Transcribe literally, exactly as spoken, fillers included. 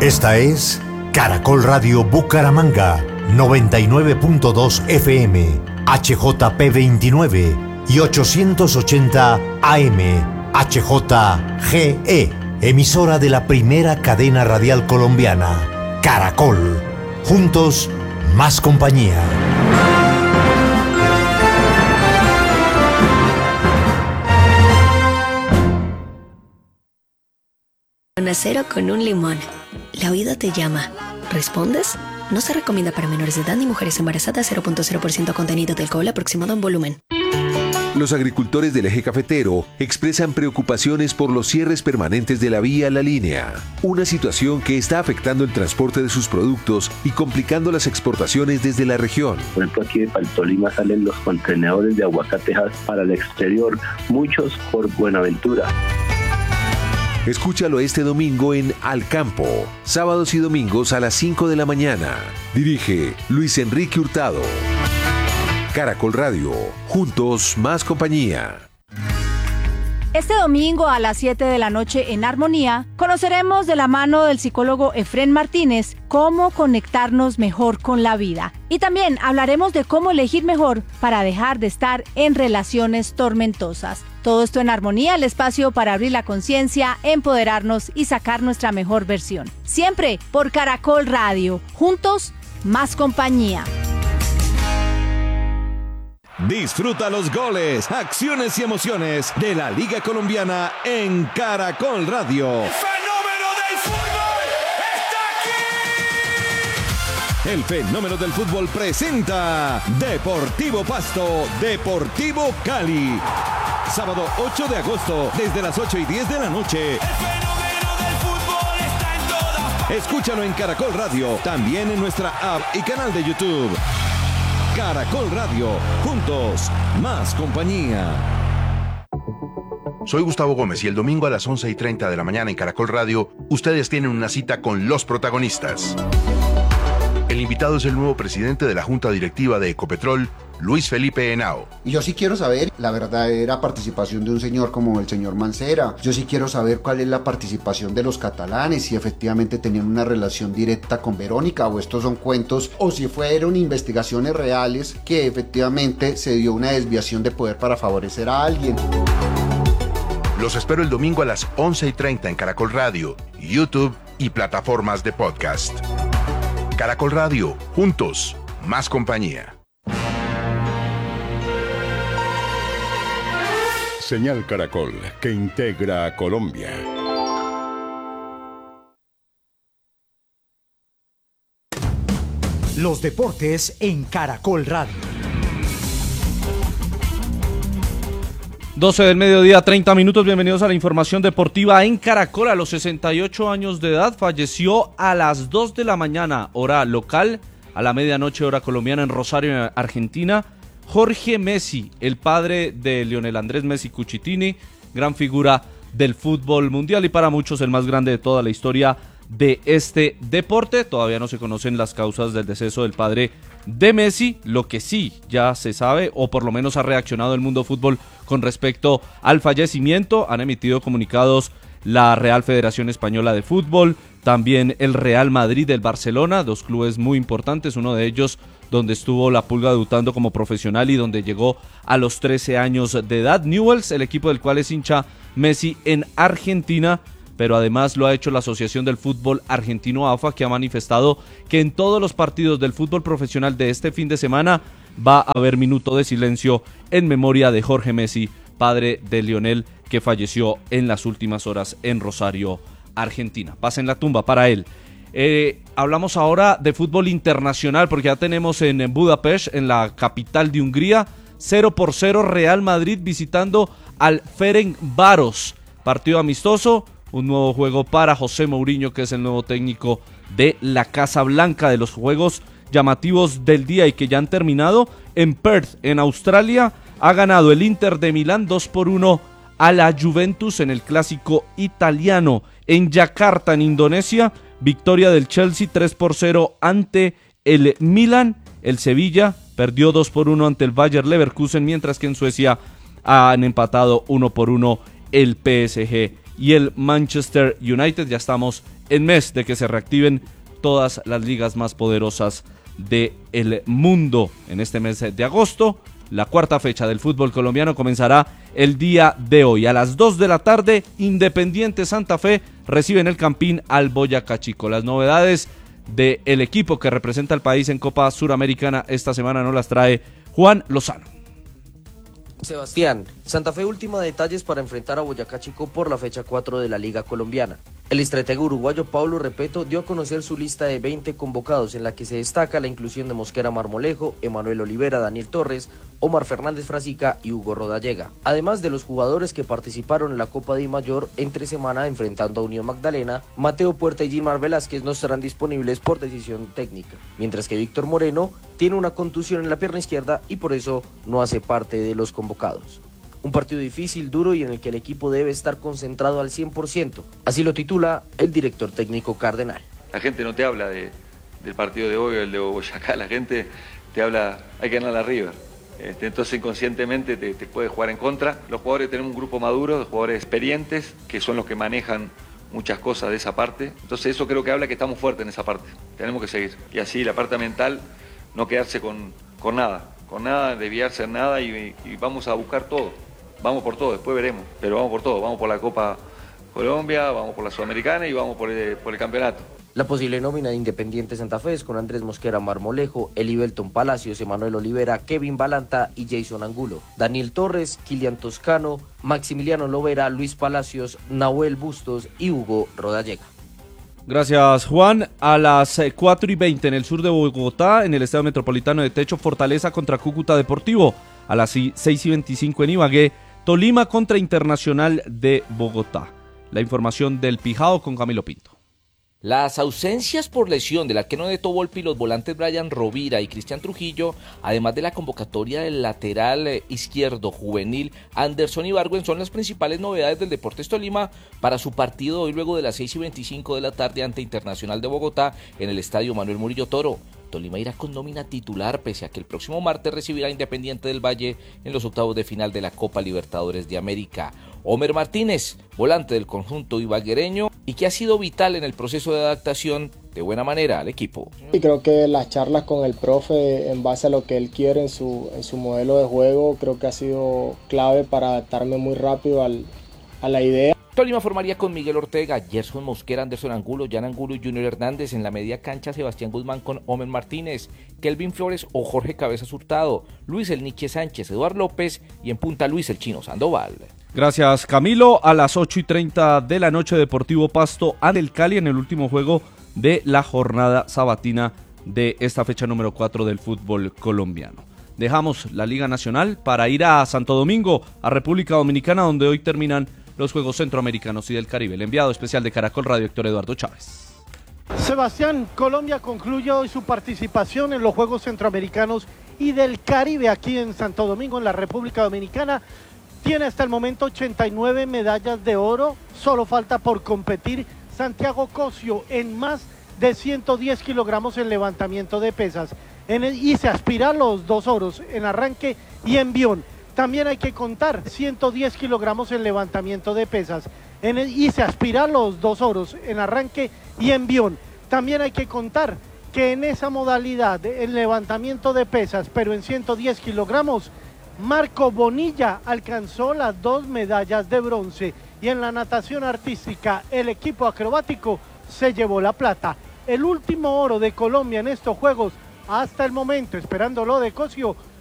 Esta es Caracol Radio Bucaramanga, noventa y nueve punto dos F M, H J P veintinueve y ochocientos ochenta A M, H J G E, emisora de la primera cadena radial colombiana, Caracol. Juntos, más compañía. Cero con un limón. La vida te llama. ¿Respondes? No se recomienda para menores de edad ni mujeres embarazadas. Cero punto cero por ciento contenido de alcohol aproximado en volumen. Los agricultores del eje cafetero expresan preocupaciones por los cierres permanentes de la vía La Línea, una situación que está afectando el transporte de sus productos y complicando las exportaciones desde la región. Por ejemplo, aquí de Paltolima salen los contenedores de aguacatejas para el exterior, muchos por Buenaventura. Escúchalo este domingo en Al Campo, sábados y domingos a las cinco de la mañana. Dirige Luis Enrique Hurtado. Caracol Radio, juntos más compañía. Este domingo a las siete de la noche en Armonía, conoceremos de la mano del psicólogo Efrén Martínez cómo conectarnos mejor con la vida. Y también hablaremos de cómo elegir mejor para dejar de estar en relaciones tormentosas. Todo esto en Armonía, el espacio para abrir la conciencia, empoderarnos y sacar nuestra mejor versión. Siempre por Caracol Radio. Juntos, más compañía. Disfruta los goles, acciones y emociones de la Liga Colombiana en Caracol Radio. ¡El fenómeno del fútbol está aquí! El fenómeno del fútbol presenta Deportivo Pasto, Deportivo Cali. Sábado ocho de agosto, desde las ocho y diez de la noche. El fenómeno del fútbol está en todas. Escúchalo en Caracol Radio, también en nuestra app y canal de YouTube. Caracol Radio, juntos, más compañía. Soy Gustavo Gómez y el domingo a las once y treinta de la mañana en Caracol Radio, ustedes tienen una cita con los protagonistas. El invitado es el nuevo presidente de la Junta Directiva de Ecopetrol, Luis Felipe Henao. Y yo sí quiero saber la verdadera participación de un señor como el señor Mancera. Yo sí quiero saber cuál es la participación de los catalanes, si efectivamente tenían una relación directa con Verónica o estos son cuentos, o si fueron investigaciones reales que efectivamente se dio una desviación de poder para favorecer a alguien. Los espero el domingo a las once y treinta en Caracol Radio, YouTube y plataformas de podcast. Caracol Radio, juntos, más compañía. Señal Caracol, que integra a Colombia. Los deportes en Caracol Radio. doce del mediodía, treinta minutos. Bienvenidos a la información deportiva en Caracol. A los sesenta y ocho años de edad falleció a las dos de la mañana, hora local, a la medianoche, hora colombiana, en Rosario, Argentina, Jorge Messi, el padre de Lionel Andrés Messi Cuchitini, gran figura del fútbol mundial y para muchos el más grande de toda la historia de este deporte. Todavía no se conocen las causas del deceso del padre de Messi. Lo que sí ya se sabe, o por lo menos ha reaccionado el mundo fútbol con respecto al fallecimiento, han emitido comunicados la Real Federación Española de Fútbol, también el Real Madrid, el Barcelona, dos clubes muy importantes, uno de ellos donde estuvo la Pulga debutando como profesional y donde llegó a los trece años de edad. Newell's, el equipo del cual es hincha Messi en Argentina, pero además lo ha hecho la Asociación del Fútbol Argentino A F A, que ha manifestado que en todos los partidos del fútbol profesional de este fin de semana va a haber minuto de silencio en memoria de Jorge Messi, padre de Lionel, que falleció en las últimas horas en Rosario, Argentina. Paz en la tumba para él. Eh, hablamos ahora de fútbol internacional porque ya tenemos en Budapest, en la capital de Hungría, cero por cero Real Madrid visitando al Ferencváros. Partido amistoso, un nuevo juego para José Mourinho, que es el nuevo técnico de la Casa Blanca. De los juegos llamativos del día y que ya han terminado, en Perth, en Australia, ha ganado el Inter de Milán dos por uno a la Juventus en el clásico italiano. En Yakarta, en Indonesia, victoria del Chelsea tres por cero ante el Milan. El Sevilla perdió dos por uno ante el Bayer Leverkusen, mientras que en Suecia han empatado uno por uno el P S G y el Manchester United. Ya estamos en mes de que se reactiven todas las ligas más poderosas del mundo. En este mes de agosto, la cuarta fecha del fútbol colombiano comenzará el día de hoy. A las dos de la tarde, Independiente Santa Fe recibe en el Campín al Boyacá Chico. Las novedades del equipo que representa al país en Copa Suramericana esta semana nos las trae Juan Lozano. Sebastián, Santa Fe última detalles para enfrentar a Boyacá Chico por la fecha cuatro de la Liga Colombiana. El estratega uruguayo Pablo Repeto dio a conocer su lista de veinte convocados, en la que se destaca la inclusión de Mosquera Marmolejo, Emanuel Olivera, Daniel Torres, Omar Fernández Frasica y Hugo Rodallega, además de los jugadores que participaron en la Copa Di Mayor entre semana enfrentando a Unión Magdalena. Mateo Puerta y Gilmar Velázquez no estarán disponibles por decisión técnica, mientras que Víctor Moreno tiene una contusión en la pierna izquierda y por eso no hace parte de los convocados. Un partido difícil, duro y en el que el equipo debe estar concentrado al cien por ciento. Así lo titula el director técnico cardenal. La gente no te habla de, del partido de hoy o el de Boyacá, la gente te habla, hay que ganar a River. Este, entonces inconscientemente te, te puede jugar en contra. Los jugadores tenemos un grupo maduro, de jugadores experientes, que son los que manejan muchas cosas de esa parte. Entonces eso creo que habla que estamos fuertes en esa parte. Tenemos que seguir. Y así la parte mental, no quedarse con, con nada, con nada, desviarse en nada y, y vamos a buscar todo. Vamos por todo, después veremos, pero vamos por todo, vamos por la Copa Colombia, vamos por la Sudamericana y vamos por el, por el campeonato. La posible nómina de Independiente Santa Fe es con Andrés Mosquera Marmolejo, Elibelton Palacios, Emanuel Olivera, Kevin Balanta y Jason Angulo. Daniel Torres, Kilian Toscano, Maximiliano Lovera, Luis Palacios, Nahuel Bustos y Hugo Rodallega. Gracias, Juan. A las cuatro y veinte en el sur de Bogotá, en el Estadio Metropolitano de Techo, Fortaleza contra Cúcuta Deportivo. A las seis y veinticinco en Ibagué, Tolima contra Internacional de Bogotá. La información del Pijao con Camilo Pinto. Las ausencias por lesión del arquero de Tovolpi, los volantes Brian Rovira y Cristian Trujillo, además de la convocatoria del lateral izquierdo juvenil Anderson Ibargüen, son las principales novedades del Deportes Tolima para su partido hoy luego de las seis y veinticinco de la tarde ante Internacional de Bogotá en el Estadio Manuel Murillo Toro. Tolima irá con nómina titular pese a que el próximo martes recibirá Independiente del Valle en los octavos de final de la Copa Libertadores de América. Homer Martínez, volante del conjunto ibaguereño y que ha sido vital en el proceso de adaptación de buena manera al equipo. Y creo que las charlas con el profe en base a lo que él quiere en su, en su modelo de juego creo que ha sido clave para adaptarme muy rápido al, a la idea. Tolima formaría con Miguel Ortega, Gerson Mosquera, Anderson Angulo, Jan Angulo y Junior Hernández. En la media cancha, Sebastián Guzmán con Homer Martínez, Kelvin Flores o Jorge Cabezas Hurtado, Luis El Niche Sánchez, Eduardo López y en punta Luis El Chino Sandoval. Gracias, Camilo. A las ocho y treinta de la noche, Deportivo Pasto ante el Cali en el último juego de la jornada sabatina de esta fecha número cuatro del fútbol colombiano. Dejamos la Liga Nacional para ir a Santo Domingo, a República Dominicana, donde hoy terminan los Juegos Centroamericanos y del Caribe. El enviado especial de Caracol Radio, Héctor Eduardo Chávez. Sebastián, Colombia concluye hoy su participación en los Juegos Centroamericanos y del Caribe aquí en Santo Domingo, en la República Dominicana. Tiene hasta el momento ochenta y nueve medallas de oro. Solo falta por competir Santiago Cosio en más de ciento diez kilogramos en levantamiento de pesas. En el, y se aspira a los dos oros en arranque y envión. También hay que contar ciento diez kilogramos en levantamiento de pesas en el, y se aspira a los dos oros en arranque y envión. También hay que contar que en esa modalidad, el levantamiento de pesas, pero en ciento diez kilogramos, Marco Bonilla alcanzó las dos medallas de bronce y en la natación artística el equipo acrobático se llevó la plata. El último oro de Colombia en estos Juegos hasta el momento, esperando lo de Cosio,